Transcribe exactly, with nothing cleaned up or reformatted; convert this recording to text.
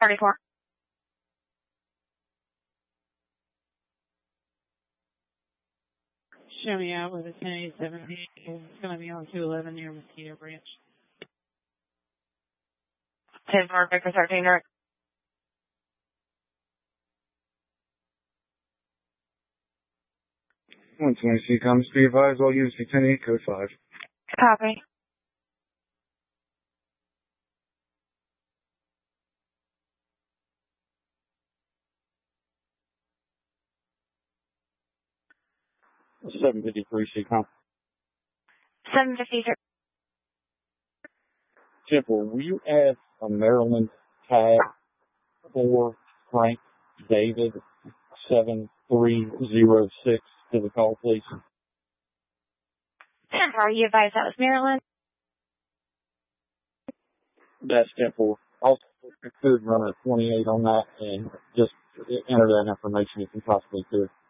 thirty-four. Show me out with a ten eight seventeen. It's going to be on two eleven near Mosquito Branch. ten four, Victor thirteen, direct. one twenty C comms, be advised, all units ten eight, code five. Copy. seven fifty-three C comm. seven fifty-three. Temple, will you add a Maryland tag for Frank David seven three zero six to the call, please? ten four, you advised that was Maryland? That's Temple. Also, you could run a twenty-eight on that and just enter that information if you possibly could.